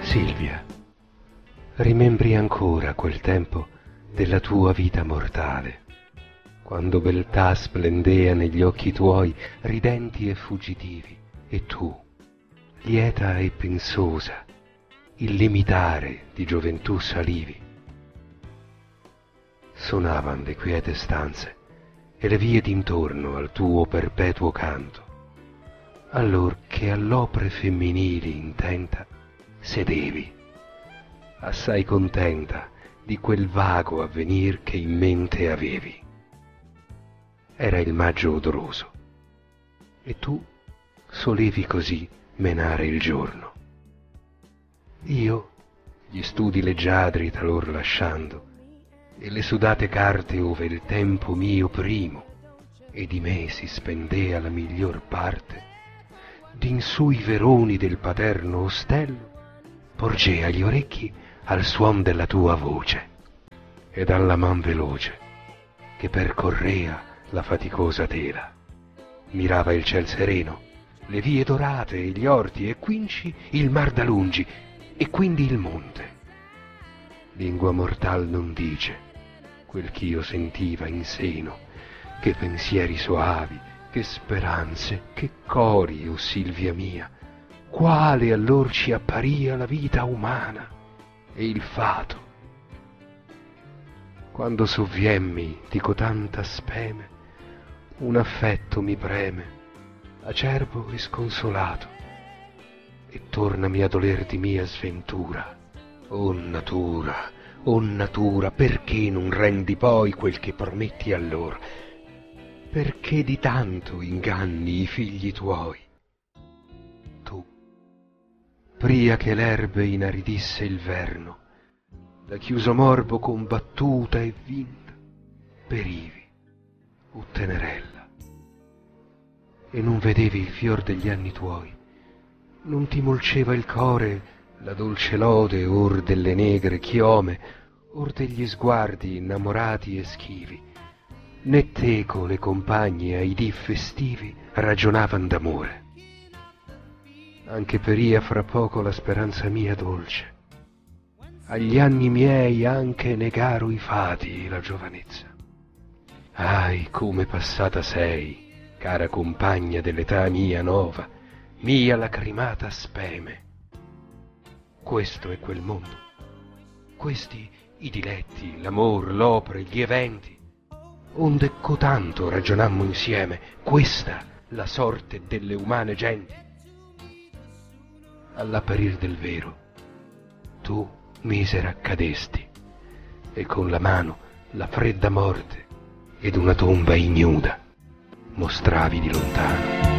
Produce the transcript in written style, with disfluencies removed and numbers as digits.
Silvia, rimembri ancora quel tempo della tua vita mortale, quando beltà splendea negli occhi tuoi ridenti e fuggitivi, e tu, lieta e pensosa, il limitare di gioventù salivi. Sonavan le quiete stanze e le vie d'intorno al tuo perpetuo canto, allor che all'opre femminili intenta sedevi, assai contenta di quel vago avvenir che in mente avevi. Era il maggio odoroso, e tu solevi così menare il giorno. Io, gli studi leggiadri talor lasciando, e le sudate carte ove il tempo mio primo, e di me si spendea la miglior parte, d'in sui veroni del paterno ostello, porgea gli orecchi al suon della tua voce, ed alla man veloce che percorrea la faticosa tela. Mirava il ciel sereno, le vie dorate e gli orti, e quinci il mar da lungi, e quindi il monte. Lingua mortal non dice quel ch'io sentiva in seno, che pensieri soavi, che speranze, che cori, o Silvia mia, quale allor ci apparia la vita umana e il fato. Quando sovviemmi di cotanta speme, un affetto mi preme, acerbo e sconsolato, e tornami a doler di mia sventura. O natura, perché non rendi poi quel che prometti allor? Perché di tanto inganni i figli tuoi? Tu, pria che l'erbe inaridisse il verno, da chiuso morbo combattuta e vinta, perivi, o tenerella, e non vedevi il fior degli anni tuoi, non ti molceva il core la dolce lode or delle negre chiome, or degli sguardi innamorati e schivi, né teco le compagne ai dì festivi ragionavan d'amore. Anche peria fra poco la speranza mia dolce, agli anni miei anche negaro i fati la giovanezza. Ahi, come passata sei, cara compagna dell'età mia nova, mia lacrimata speme. Questo è quel mondo, questi i diletti, l'amor, l'opere, gli eventi, onde cotanto ragionammo insieme, questa la sorte delle umane genti. All'apparir del vero, tu, misera, cadesti, e con la mano la fredda morte ed una tomba ignuda mostravi di lontano.